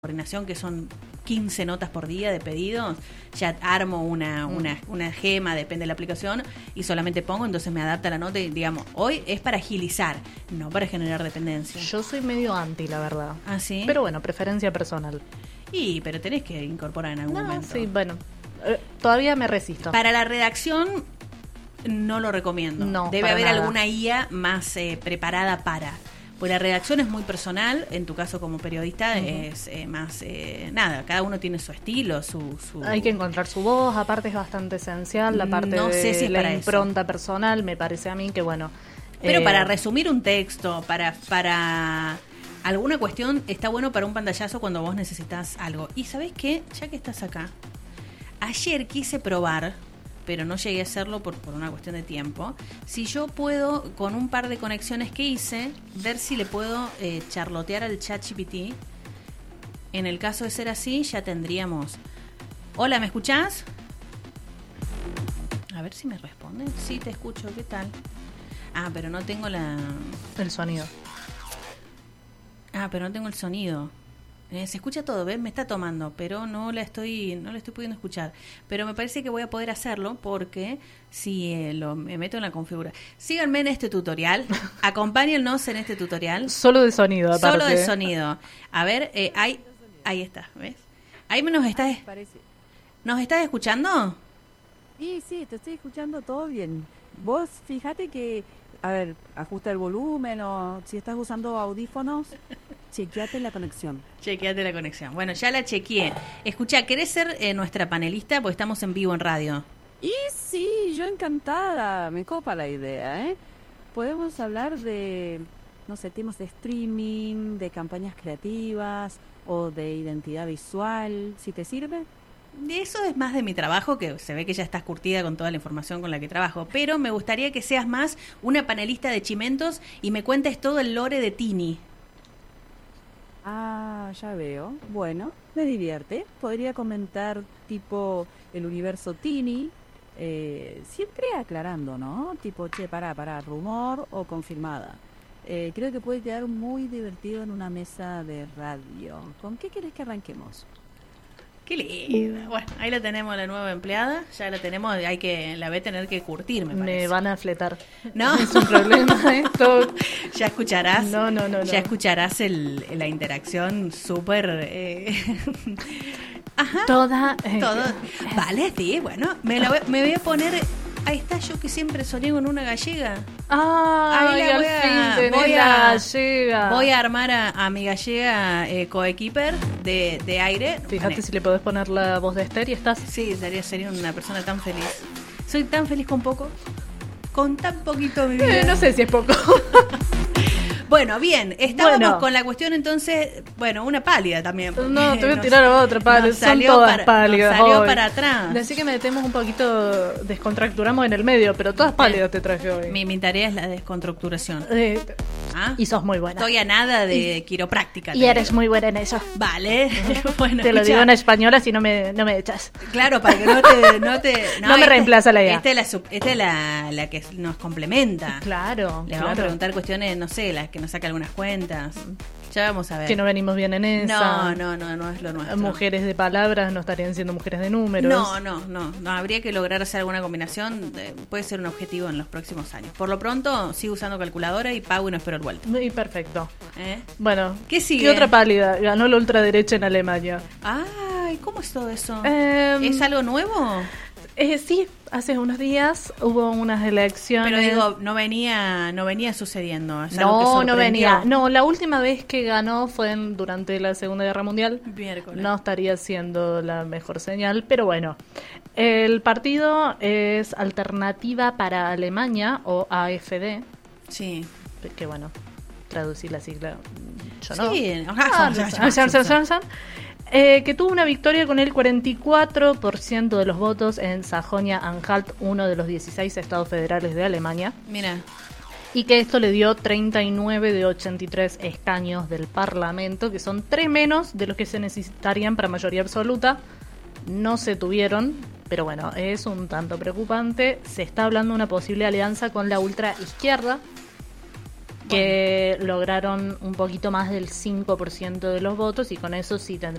coordinación, que son 15 notas por día de pedidos, ya armo una gema, depende de la aplicación, y solamente pongo, entonces me adapta la nota y digamos, hoy es para agilizar, no para generar dependencia. Yo soy medio anti, la verdad. ¿Ah, sí? Pero bueno, preferencia personal. Pero tenés que incorporar en algún momento. Sí, bueno, todavía me resisto. Para la redacción no lo recomiendo. No, debe para haber nada. alguna IA más preparada para. Pues la redacción es muy personal, en tu caso como periodista es más, nada, cada uno tiene su estilo, su... Hay que encontrar su voz, aparte es bastante esencial, la parte No sé si es la para impronta personal, me parece a mí que bueno... Pero para resumir un texto, para alguna cuestión, está bueno para un pantallazo cuando vos necesitas algo. Y ¿sabés qué? Ya que estás acá, ayer quise probar, pero no llegué a hacerlo por una cuestión de tiempo, si yo puedo, con un par de conexiones que hice, ver si le puedo charlotear al ChatGPT. En el caso de ser así, ya tendríamos... Hola, ¿me escuchás? A ver si me responde. Sí, te escucho, ¿qué tal? Ah, pero no tengo el sonido. Ah, pero no tengo el sonido. Se escucha todo, ¿ves? Me está tomando, pero no le estoy pudiendo escuchar. Pero me parece que voy a poder hacerlo porque si me meto en la configuración. Síganme en este tutorial, acompáñennos en este tutorial. Solo de sonido, aparte. Solo de sonido. A ver, ahí está, ¿ves? Ahí nos estás escuchando. Sí, te estoy escuchando todo bien. Vos fíjate que, a ver, ajusta el volumen o si estás usando audífonos, chequeate la conexión. Chequeate la conexión. Bueno, ya la chequeé. Escucha, ¿querés ser nuestra panelista? Porque estamos en vivo en radio. Y sí, yo encantada, me copa la idea, ¿eh? Podemos hablar de, no sé, temas de streaming, de campañas creativas o de identidad visual, si te sirve. Eso es más de mi trabajo, que se ve que ya estás curtida con toda la información con la que trabajo, pero me gustaría que seas más una panelista de Chimentos y me cuentes todo el lore de Tini. Ah, ya veo. Bueno, me divierte. Podría comentar tipo el universo Tini, siempre aclarando, ¿no? Tipo, che, pará, rumor o confirmada. Creo que puede quedar muy divertido en una mesa de radio. ¿Con qué querés que arranquemos? Qué linda. Bueno, ahí la tenemos, la nueva empleada. Ya la tenemos, la voy a tener que curtir, me parece. Me van a fletar. No. Es un problema esto. Ya escucharás. No. Ya escucharás la interacción súper... Ajá. Todo. Vale, sí, bueno. Me voy a poner... Ahí está, yo que siempre soñé con una gallega. Ahí al fin tenés la gallega. Voy a armar a mi gallega coequiper de aire. Fíjate si le podés poner la voz de Esther y estás. Sí, sería una persona tan feliz. Soy tan feliz con poco. Con tan poquito mi vida. No sé si es poco. Bueno, bien, estábamos con la cuestión entonces, una pálida también. No, te voy a tirar a otra pálida, son todas pálidas. Salió hoy. para atrás. Así que metemos un poquito, descontracturamos en el medio, pero todas pálidas te traje hoy. Mi tarea es la descontracturación. Y sos muy buena. Estoy a nada de quiropráctica. Y eres muy buena en eso. Vale. Bueno, te lo digo en español, así no me echas. Claro, para que no me reemplaza la idea. Esta es la que nos complementa. Claro. Le vamos a preguntar cuestiones, no sé, las que nos saca algunas cuentas. Ya vamos a ver. Que no venimos bien en esa. No es lo nuestro. Mujeres de palabras no estarían siendo mujeres de números. No. Habría que lograr hacer alguna combinación. Puede ser un objetivo en los próximos años. Por lo pronto, sigo usando calculadora y pago y no espero el vuelto. Muy perfecto. Bueno, ¿qué sigue? ¿Qué otra pálida? Ganó la ultraderecha en Alemania. Ay, ¿cómo es todo eso? ¿Es algo nuevo? Sí, hace unos días hubo unas elecciones. Pero digo, no venía sucediendo. No venía. No, la última vez que ganó fue durante la Segunda Guerra Mundial. Miércoles. No estaría siendo la mejor señal, pero bueno. El partido es Alternativa para Alemania, o AfD. Sí. Que bueno, traducir la sigla. Yo no. Sí, que tuvo una victoria con el 44% de los votos en Sajonia-Anhalt, uno de los 16 estados federales de Alemania. Mira. Y que esto le dio 39 de 83 escaños del Parlamento, que son 3 menos de los que se necesitarían para mayoría absoluta. No se tuvieron, pero bueno, es un tanto preocupante. Se está hablando de una posible alianza con la ultraizquierda. que lograron un poquito más del 5% de los votos y con eso sí